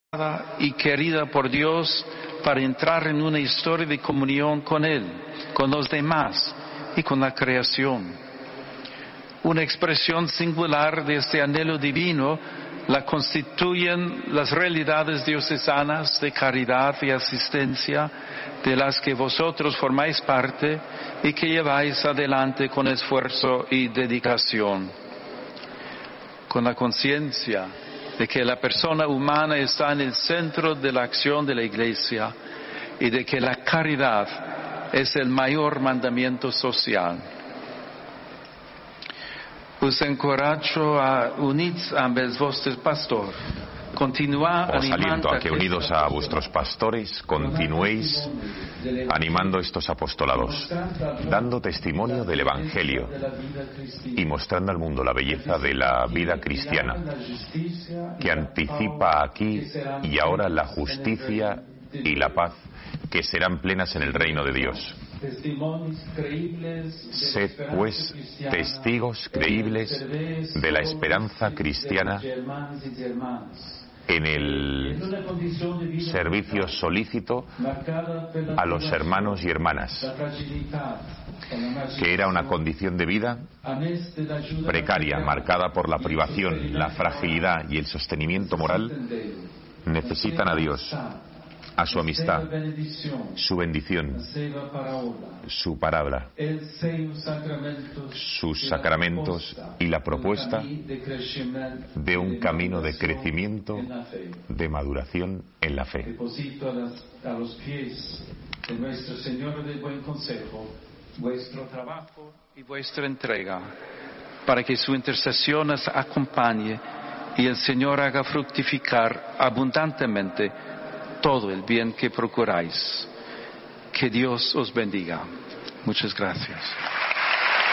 y querida por Dios para entrar en una historia de comunión con Él, con los demás y con la creación. Una expresión singular de este anhelo divino la constituyen las realidades diocesanas de caridad y asistencia de las que vosotros formáis parte y que lleváis adelante con esfuerzo y dedicación. Con la conciencia de que la persona humana está en el centro de la acción de la Iglesia y de que la caridad es el mayor mandamiento social. Os encorajo a unirse a los vuestros pastores. Os aliento a que, unidos a vuestros pastores, continuéis animando estos apostolados, dando testimonio del Evangelio y mostrando al mundo la belleza de la vida cristiana, que anticipa aquí y ahora la justicia y la paz que serán plenas en el reino de Dios. Sed, pues, testigos creíbles de la esperanza cristiana en el servicio solícito a los hermanos y hermanas, que era una condición de vida precaria, marcada por la privación, la fragilidad y el sostenimiento moral. Necesitan a Dios, a su amistad, su bendición, su palabra, sus sacramentos y la propuesta de un camino de crecimiento, de maduración en la fe. Deposito a los pies de nuestro Señor de buen consejo vuestro trabajo y vuestra entrega, para que su intercesión nos acompañe y el Señor haga fructificar abundantemente todo el bien que procuráis. Que Dios os bendiga. Muchas gracias.